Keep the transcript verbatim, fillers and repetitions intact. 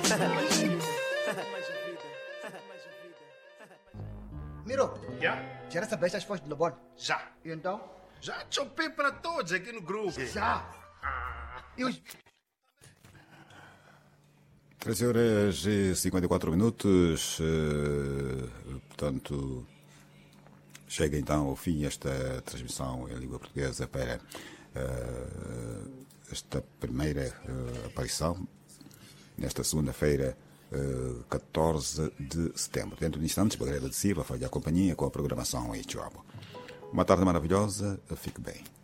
Miro, Já? já recebeste as fotos de Lobon? Já. E então? Já chopei para todos aqui no grupo. Já. E os... treze horas e cinquenta e quatro minutos, eh, portanto, chega então ao fim esta transmissão em língua portuguesa para eh, esta primeira eh, aparição, nesta segunda-feira, eh, catorze de setembro. Dentro de instantes, Bagreira de Silva, Folha a companhia com a programação em Chuabo. Uma tarde maravilhosa, fique bem.